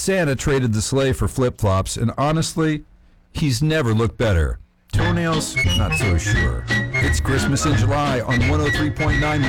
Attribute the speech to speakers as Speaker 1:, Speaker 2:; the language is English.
Speaker 1: Santa traded the sleigh for flip-flops, and honestly, he's never looked better. Toenails, not so sure. It's Christmas in July on 103.9